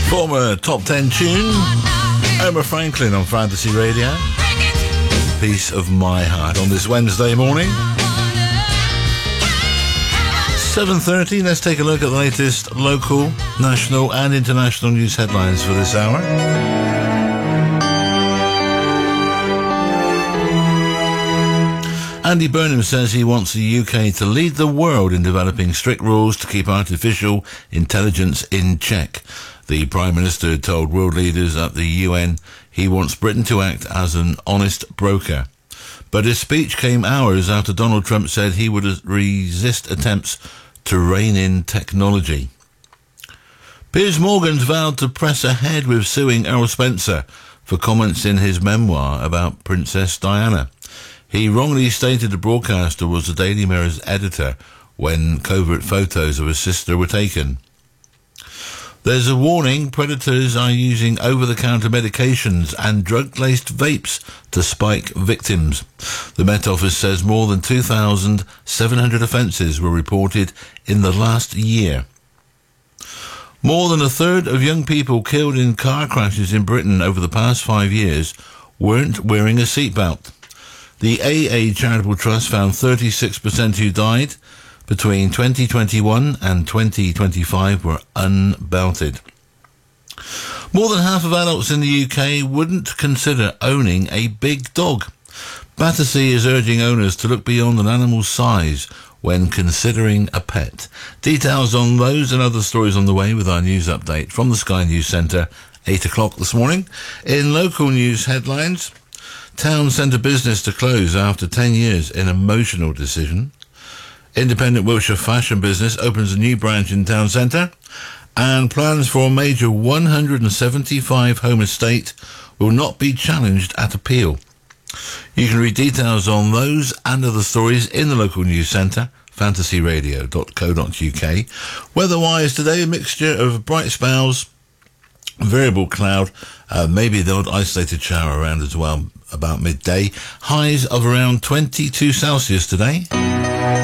Former top 10 tune, Omar Franklin on Fantasy Radio. Piece of My Heart on this Wednesday morning. 7:30, let's take a look at the latest local, national and international news headlines for this hour. Andy Burnham says he wants the UK to lead the world in developing strict rules to keep artificial intelligence in check. The Prime Minister told world leaders at the UN he wants Britain to act as an honest broker. But his speech came hours after Donald Trump said he would resist attempts to rein in technology. Piers Morgan's vowed to press ahead with suing Errol Spencer for comments in his memoir about Princess Diana. He wrongly stated the broadcaster was the Daily Mirror's editor when covert photos of his sister were taken. There's a warning: predators are using over-the-counter medications and drug-laced vapes to spike victims. The Met Office says more than 2,700 offences were reported in the last year. More than a third of young people killed in car crashes in Britain over the past 5 years weren't wearing a seatbelt. The AA Charitable Trust found 36% who died between 2021 and 2025 were unbelted. More than half of adults in the UK wouldn't consider owning a big dog. Battersea is urging owners to look beyond an animal's size when considering a pet. Details on those and other stories on the way with our news update from the Sky News Centre, 8 o'clock this morning. In local news headlines, Town Centre business to close after 10 years in emotional decision. Independent Wiltshire fashion business opens a new branch in Town Centre, and plans for a major 175 home estate will not be challenged at appeal. You can read details on those and other stories in the local news centre, fantasyradio.co.uk. Weather-wise today, a mixture of bright spells, variable cloud, maybe the odd isolated shower around as well about midday. Highs of around 22 Celsius today.